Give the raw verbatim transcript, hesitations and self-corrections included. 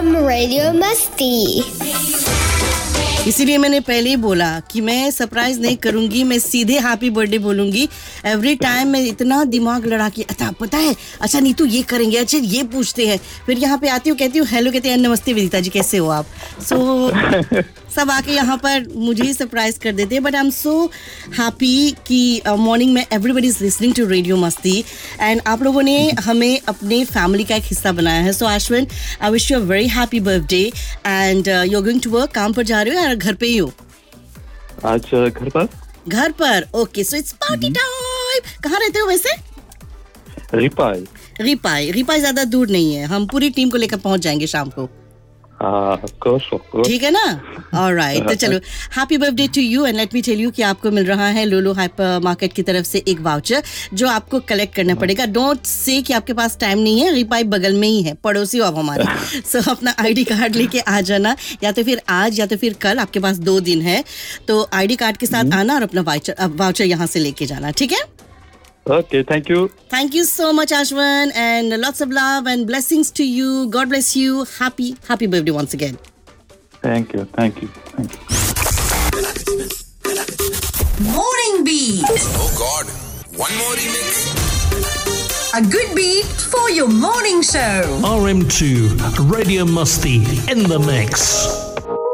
from Radio Masti. इसीलिए मैंने पहले ही बोला कि मैं सरप्राइज नहीं करूंगी, मैं सीधे हैप्पी बर्थडे बोलूंगी. एवरी टाइम मैं इतना दिमाग लड़ा कि अच्छा पता है, अच्छा नीतू ये करेंगे, अच्छा ये पूछते हैं, फिर यहाँ पे आती हूँ कहती हूँ हेलो, कहते हैं नमस्ते विदिता जी कैसे हो आप. सो so, सब आके यहाँ पर मुझे ही सरप्राइज कर देते हैं. But I am so happy कि मॉर्निंग में everybody is listening to radio मस्ती एंड आप लोगों ने हमें अपने फैमिली का एक हिस्सा बनाया है. सो आश्विन, I wish you a very happy birthday and you are going to work. काम पर जा रहे हो या घर पे ही हो? आज घर पर. घर पर. Okay, so it's party time. कहाँ रहते हो वैसे? रिपाई. रिपाई रिपाई ज्यादा दूर नहीं है, हम पूरी टीम को लेकर पहुंच जाएंगे शाम को. ठीक है ना? ऑलराइट, तो चलो happy birthday to you and let me tell you कि आपको मिल रहा है लोलो हाइपर मार्केट की तरफ से एक वाउचर जो आपको कलेक्ट करना पड़ेगा. डोंट से कि आपके पास टाइम नहीं है, रिपाई बगल में ही है, पड़ोसी हो आप हमारे. सो so, अपना आईडी कार्ड लेके आ जाना, या तो फिर आज या तो फिर कल, आपके पास दो दिन है. तो आईडी कार्ड के साथ आना और अपना वाउचर वाउचर यहाँ से लेके जाना. ठीक है? Okay, thank you. Thank you so much, Ashwin, and lots of love and blessings to you. God bless you. Happy, happy birthday once again. Thank you, thank you, thank you. Morning Beat. Oh God, one more remix. A good beat for your morning show. R M two, Radio Musty in the mix.